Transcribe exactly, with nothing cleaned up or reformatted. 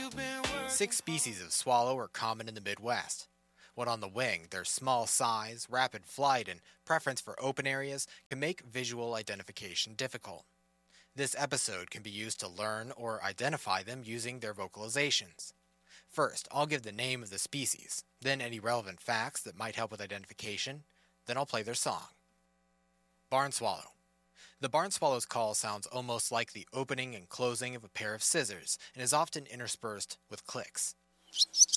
Six species of swallow are common in the Midwest. When on the wing, their small size, rapid flight, and preference for open areas can make visual identification difficult. This episode can be used to learn or identify them using their vocalizations. First, I'll give the name of the species, then any relevant facts that might help with identification, then I'll play their song. Barn swallow. The barn swallow's call sounds almost like the opening and closing of a pair of scissors and is often interspersed with clicks.